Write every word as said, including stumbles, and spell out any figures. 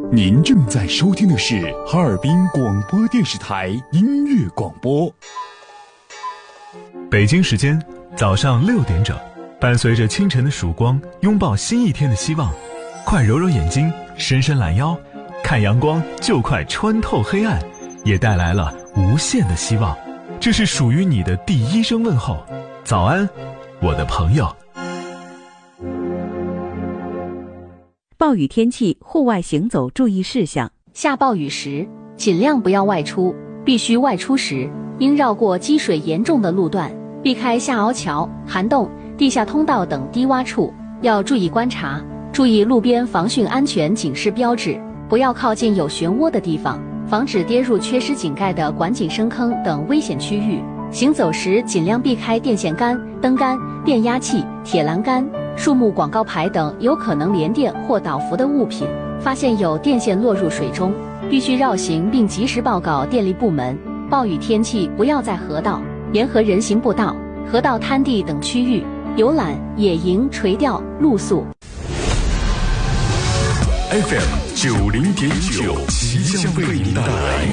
您正在收听的是哈尔滨广播电视台音乐广播。 北京时间早上六点整，伴随着清晨的曙光，拥抱新一天的希望。快揉揉眼睛，伸伸懒腰，看阳光就快穿透黑暗，也带来了无限的希望。这是属于你的第一声问候，早安，我的朋友。 暴雨天气户外行走注意事项： 下暴雨时尽量不要外出，必须外出时应绕过积水严重的路段，避开下凹桥、涵洞、地下通道等低洼处，要注意观察，注意路边防汛安全警示标志，不要靠近有漩涡的地方，防止跌入缺失井盖的管井深坑等危险区域。行走时尽量避开电线杆、灯杆、变压器、铁栏杆、树木广告牌等有可能连电或倒伏的物品。发现有电线落入水中，必须绕行并及时报告电力部门。暴雨天气不要在河道、沿河人行步道、河道滩地等区域游览、野营、垂钓、露宿。 F M 九零点九，即将为您带来